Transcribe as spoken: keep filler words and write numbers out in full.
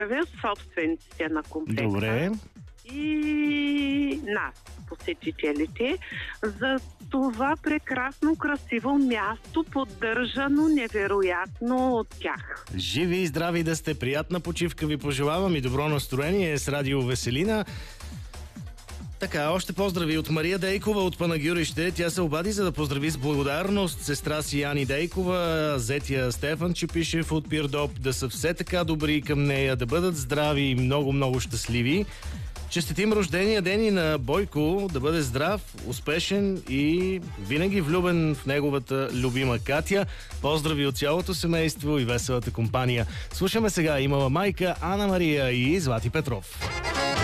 поздравя собствениците на комплекса. Добре. И нас, посетителите, за това прекрасно, красиво място, поддържано невероятно от тях. Живи и здрави да сте, приятна почивка ви пожелавам и добро настроение с Радио Веселина. Така, още поздрави от Мария Дейкова от Панагюрище. Тя се обади, за да поздрави с благодарност сестра си Яни Дейкова, зетия Стефан Чепишев от Пирдоп, да са все така добри към нея, да бъдат здрави и много-много щастливи. Честитим рождения ден и на Бойко, да бъде здрав, успешен и винаги влюбен в неговата любима Катя. Поздрави от цялото семейство и веселата компания. Слушаме сега Имала майка, Ана Мария и Злати Петров.